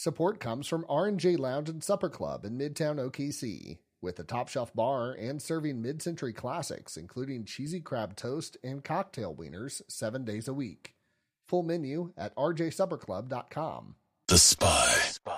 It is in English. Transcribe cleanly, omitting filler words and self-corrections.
Support comes from R&J Lounge and Supper Club in Midtown OKC, with a top-shelf bar and serving mid-century classics, including cheesy crab toast and cocktail wieners 7 days a week. Full menu at rjsupperclub.com. The Spy.